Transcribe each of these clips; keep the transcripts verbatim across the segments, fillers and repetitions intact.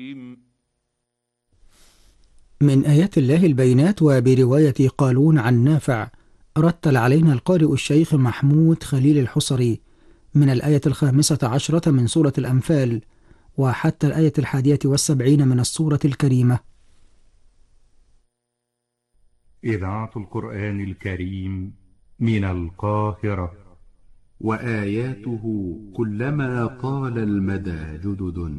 من آيات الله البينات. وبرواية قالون عن نافع، رتل علينا القارئ الشيخ محمود خليل الحصري من الآية الخامسة عشرة من سورة الأنفال وحتى الآية الحادية والسبعين من السورة الكريمة. إذاعة القرآن الكريم من القاهرة. وآياته كلما طال المدى جدد،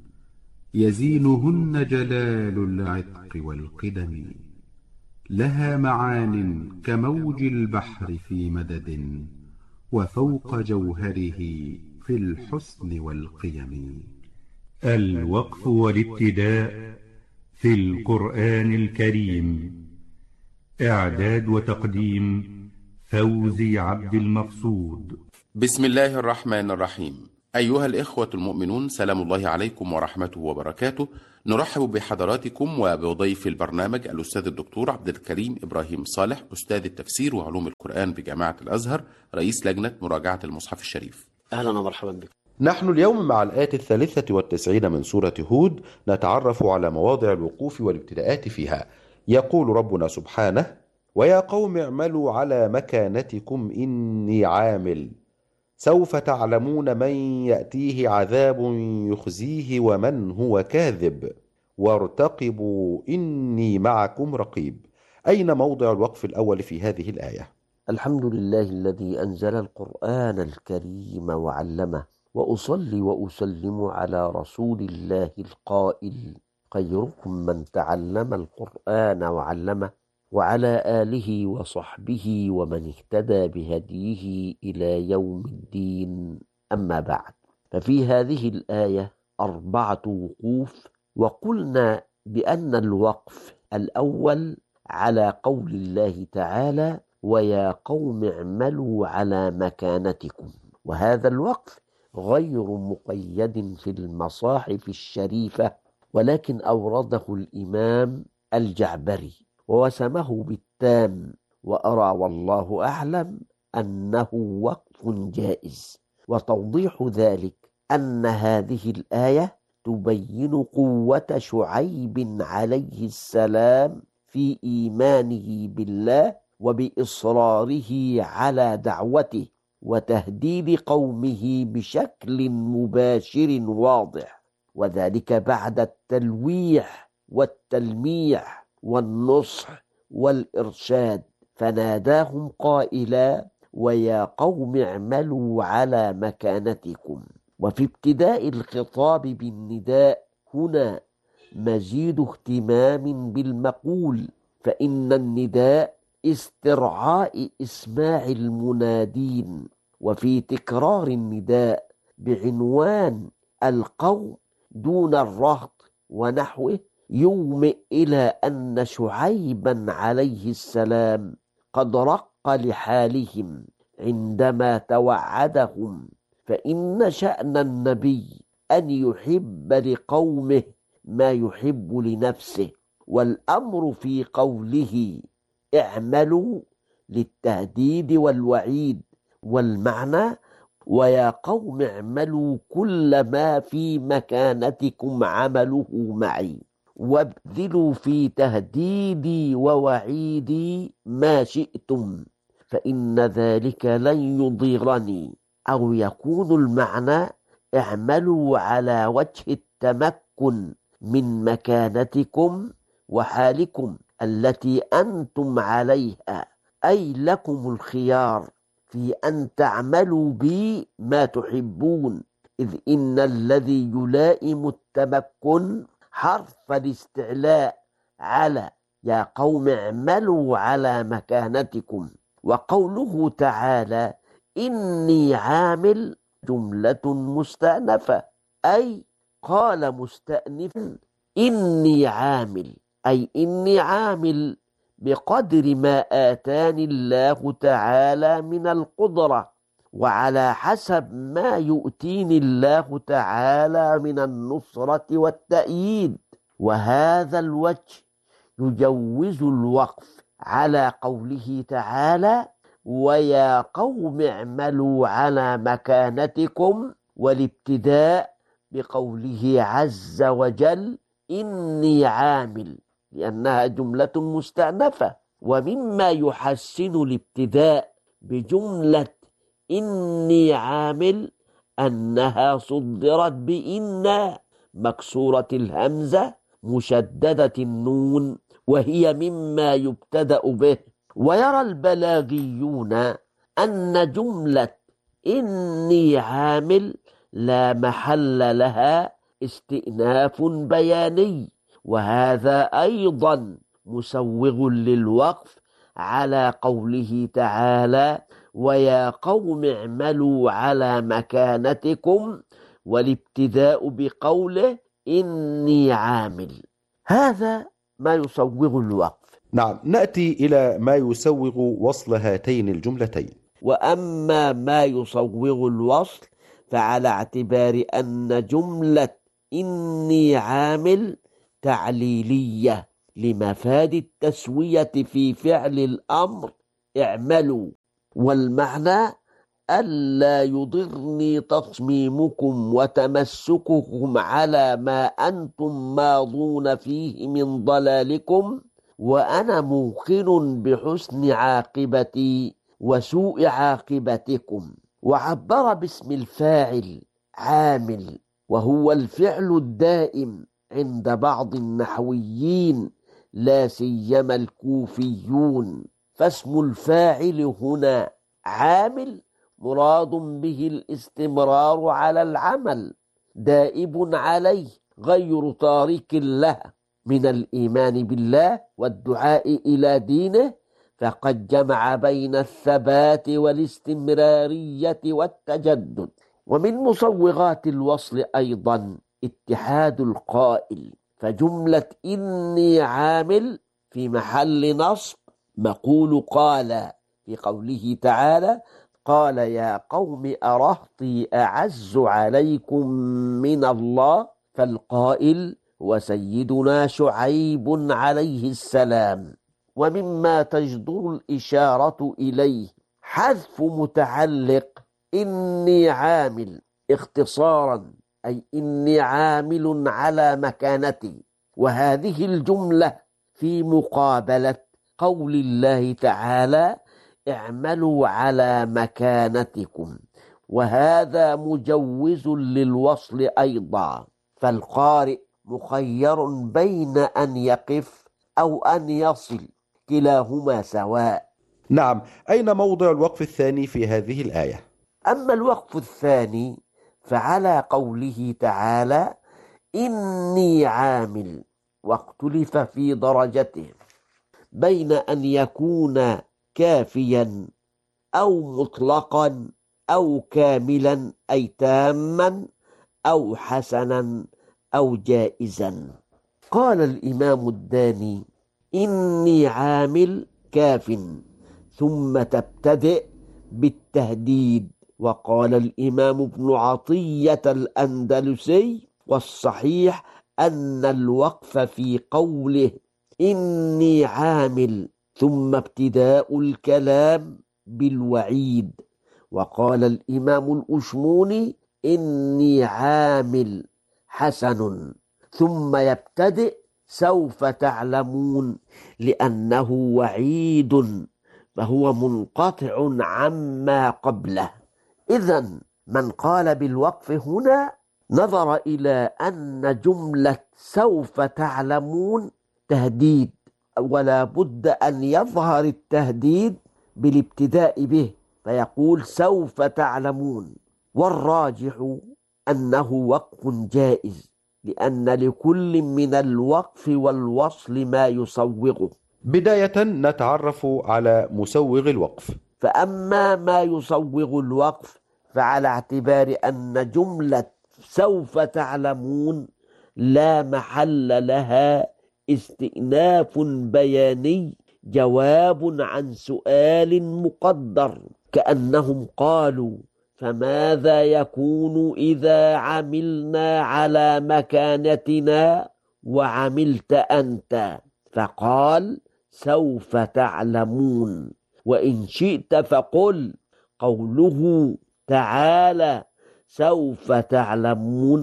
يزينهن جلال العتق والقدم. لها معان كموج البحر في مدد، وفوق جوهره في الحسن والقيم. الوقف والابتداء في القرآن الكريم. إعداد وتقديم فوزي عبد المقصود. بسم الله الرحمن الرحيم. أيها الإخوة المؤمنون، سلام الله عليكم ورحمته وبركاته. نرحب بحضراتكم وبضيف البرنامج الأستاذ الدكتور عبد الكريم إبراهيم صالح، أستاذ التفسير وعلوم القرآن بجامعة الأزهر، رئيس لجنة مراجعة المصحف الشريف. أهلا ومرحبا بكم. نحن اليوم مع الآية الثالثة والتسعين من سورة هود، نتعرف على مواضع الوقوف والابتداءات فيها. يقول ربنا سبحانه: ويا قوم اعملوا على مكانتكم إني عامل سوف تعلمون من يأتيه عذاب يخزيه ومن هو كاذب وارتقبوا إني معكم رقيب. أين موضع الوقف الأول في هذه الآية؟ الحمد لله الذي أنزل القرآن الكريم وعلمه، وأصلي وأسلم على رسول الله القائل: خيركم من تعلم القرآن وعلمه، وعلى آله وصحبه ومن اهتدى بهديه إلى يوم الدين. أما بعد، ففي هذه الآية أربعة وقوف، وقلنا بأن الوقف الأول على قول الله تعالى: ويا قوم اعملوا على مكانتكم. وهذا الوقف غير مقيد في المصاحف الشريفة، ولكن أورده الإمام الجعبري ووسمه بالتام، وأرى والله أعلم أنه وقف جائز. وتوضيح ذلك أن هذه الآية تبين قوة شعيب عليه السلام في إيمانه بالله وبإصراره على دعوته وتهديد قومه بشكل مباشر واضح، وذلك بعد التلويح والتلميح والنصح والإرشاد. فناداهم قائلا: ويا قوم اعملوا على مكانتكم. وفي ابتداء الخطاب بالنداء هنا مزيد اهتمام بالمقول، فإن النداء استرعاء إسماع المنادين، وفي تكرار النداء بعنوان القوم دون الرهط ونحوه يومئ إلى أن شعيبا عليه السلام قد رق لحالهم عندما توعدهم، فإن شأن النبي أن يحب لقومه ما يحب لنفسه، والأمر في قوله اعملوا للتهديد والوعيد، والمعنى: ويا قوم اعملوا كل ما في مكانتكم عمله معي، وابذلوا في تهديدي ووعيدي ما شئتم، فإن ذلك لن يضيرني. أو يكون المعنى: اعملوا على وجه التمكن من مكانتكم وحالكم التي أنتم عليها، أي لكم الخيار في أن تعملوا بي ما تحبون، إذ إن الذي يلائم التمكن حرف الاستعلاء على يا قوم اعملوا على مكانتكم. وقوله تعالى إني عامل جملة مستأنفة، أي قال مستأنفا إني عامل، أي إني عامل بقدر ما آتاني الله تعالى من القدرة، وعلى حسب ما يؤتيني الله تعالى من النصرة والتأييد. وهذا الوجه يجوز الوقف على قوله تعالى: ويا قوم اعملوا على مكانتكم، والابتداء بقوله عز وجل إني عامل، لأنها جملة مستأنفة. ومما يحسن الابتداء بجملة إني عامل أنها صدرت بإن مكسورة الهمزة مشددة النون، وهي مما يبتدأ به. ويرى البلاغيون أن جملة إني عامل لا محل لها استئناف بياني، وهذا أيضا مسوغ للوقف على قوله تعالى ويا قوم اعملوا على مكانتكم، والابتداء بقوله إني عامل. هذا ما يسوغ الوقف. نعم، نأتي إلى ما يسوغ وصل هاتين الجملتين. وأما ما يسوغ الوصل فعلى اعتبار أن جملة إني عامل تعليلية لمفاد التسوية في فعل الأمر اعملوا، والمعنى ألا يضرني تصميمكم وتمسككم على ما أنتم ماضون فيه من ضلالكم، وأنا موقن بحسن عاقبتي وسوء عاقبتكم. وعبر باسم الفاعل عامل، وهو الفعل الدائم عند بعض النحويين لا سيما الكوفيون، فاسم الفاعل هنا عامل مراد به الاستمرار على العمل دائب عليه غير تارك له من الإيمان بالله والدعاء إلى دينه، فقد جمع بين الثبات والاستمرارية والتجدد. ومن مصوغات الوصل أيضا اتحاد القائل، فجملة إني عامل في محل نصب مقول قال في قوله تعالى قال يا قوم أرهطي أعز عليكم من الله، فالقائل وسيدنا شعيب عليه السلام. ومما تجدر الإشارة إليه حذف متعلق إني عامل اختصارا، أي إني عامل على مكانتي، وهذه الجملة في مقابلة قول الله تعالى اعملوا على مكانتكم، وهذا مجوز للوصل أيضا، فالقارئ مخير بين أن يقف أو أن يصل، كلاهما سواء. نعم، أين موضع الوقف الثاني في هذه الآية؟ أما الوقف الثاني فعلى قوله تعالى إني عامل، واختلف في درجته بين أن يكون كافيا أو مطلقا أو كاملا أي تاما أو حسنا أو جائزا. قال الإمام الداني إني عامل كاف ثم تبتدئ بالتهديد. وقال الإمام ابن عطية الأندلسي والصحيح أن الوقف في قوله إني عامل ثم ابتداء الكلام بالوعيد. وقال الإمام الأشموني إني عامل حسن ثم يبتدئ سوف تعلمون، لأنه وعيد فهو منقطع عما قبله. إذن من قال بالوقف هنا نظر إلى أن جملة سوف تعلمون تهديد، ولا بد أن يظهر التهديد بالابتداء به، فيقول سوف تعلمون. والراجح أنه وقف جائز، لأن لكل من الوقف والوصل ما يسوغه. بداية نتعرف على مسوغ الوقف. فأما ما يسوغ الوقف فعلى اعتبار أن جملة سوف تعلمون لا محل لها استئناف بياني جواب عن سؤال مقدر، كأنهم قالوا فماذا يكون إذا عملنا على مكانتنا وعملت أنت؟ فقال سوف تعلمون. وإن شئت فقل قوله تعالى سوف تعلمون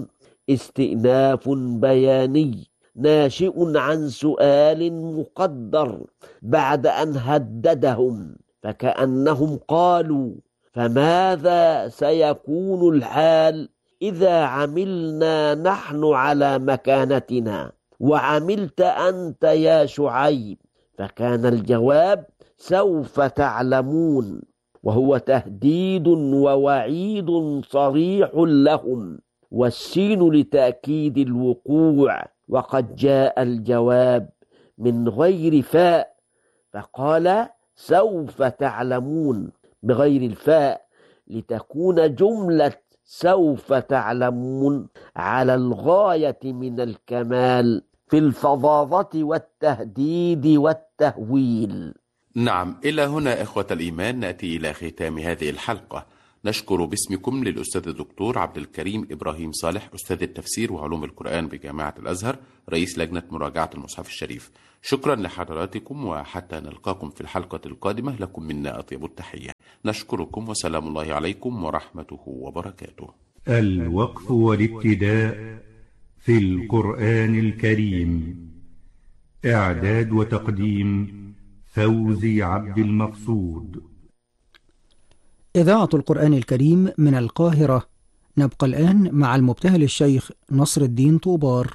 استئناف بياني ناشئ عن سؤال مقدر بعد أن هددهم، فكأنهم قالوا: فماذا سيكون الحال إذا عملنا نحن على مكانتنا وعملت أنت يا شعيب؟ فكان الجواب: سوف تعلمون، وهو تهديد ووعيد صريح لهم، والسين لتأكيد الوقوع، وقد جاء الجواب من غير فاء، فقال: سوف تعلمون بغير الفاء، لتكون جملة سوف تعلمون على الغاية من الكمال في الفظاظة والتهديد والتهويل. نعم، إلى هنا إخوة الإيمان نأتي إلى ختام هذه الحلقة. نشكر باسمكم للأستاذ الدكتور عبد الكريم إبراهيم صالح، أستاذ التفسير وعلوم القرآن بجامعة الأزهر، رئيس لجنة مراجعة المصحف الشريف. شكرا لحضراتكم، وحتى نلقاكم في الحلقة القادمة لكم منا أطيب التحية. نشكركم، وسلام الله عليكم ورحمته وبركاته. الوقف والابتداء في القرآن الكريم. إعداد وتقديم فوزي عبد المقصود. إذاعة القرآن الكريم من القاهرة. نبقى الآن مع المبتهل الشيخ نصر الدين طوبار.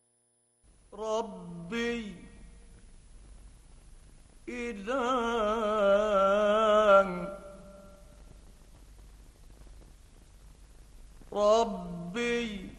ربي إله ربي